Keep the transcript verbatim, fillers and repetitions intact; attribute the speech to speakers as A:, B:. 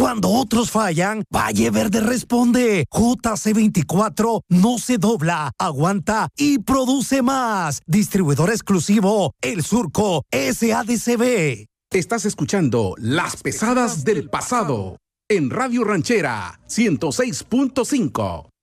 A: Cuando otros fallan, Valle Verde responde. J C veinticuatro no se dobla, aguanta y produce más. Distribuidor exclusivo, El Surco S A D C B.
B: Estás escuchando Las Pesadas del Pasado en Radio Ranchera ciento seis punto cinco.